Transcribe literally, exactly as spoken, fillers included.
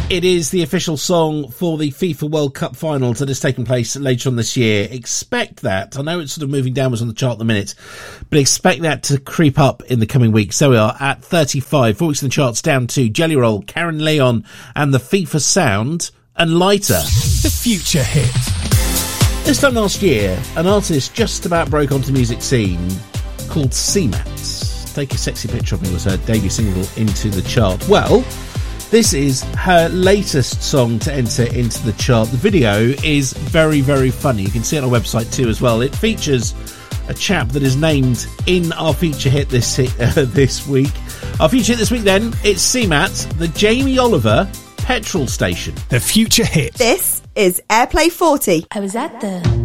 It is the official song for the FIFA World Cup finals that has taken place later on this year. Expect that. I know it's sort of moving downwards on the chart at the minute, but expect that to creep up in the coming weeks. So we are at thirty-five. Four weeks in the charts down to Jelly Roll, Karen Leon, and the FIFA Sound, and Lighter. The Future Hit. This time last year, an artist just about broke onto the music scene called C MAT. Take a Sexy Picture of Me was her debut single into the chart. Well, this is her latest song to enter into the chart. The video is very, very funny. You can see it on our website too as well. It features a chap that is named in our feature hit this hit, uh, this week. Our feature hit this week then, it's C MAT, the Jamie Oliver Petrol Station. The Future Hit. This is Airplay forty. I was at the